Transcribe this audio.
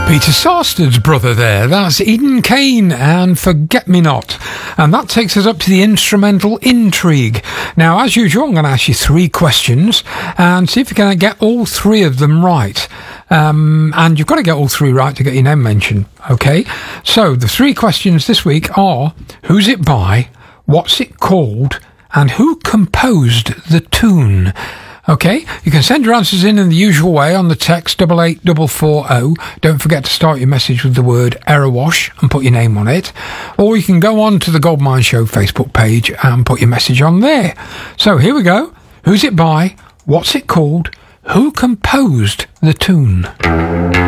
Peter Sarsted's brother there. That's Eden Kane and Forget Me Not. And that takes us up to the instrumental Intrigue. Now, as usual, I'm going to ask you 3 questions and see if you can get all 3 of them right. And you've got to get all 3 right to get your name mentioned. Okay? So, the 3 questions this week are: who's it by, what's it called, and who composed the tune? Okay, you can send your answers in the usual way on the text 88440. Don't forget to start your message with the word Erewash and put your name on it. Or you can go on to the Goldmine Show Facebook page and put your message on there. So here we go. Who's it by? What's it called? Who composed the tune?